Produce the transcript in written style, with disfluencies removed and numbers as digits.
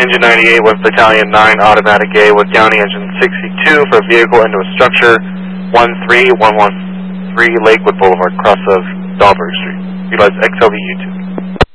Engine 98 with Battalion 9 Automatic A with County Engine 62 for vehicle into a structure 13113 Lakewood Boulevard, cross of Dahlberg Street. Utilize XLV YouTube.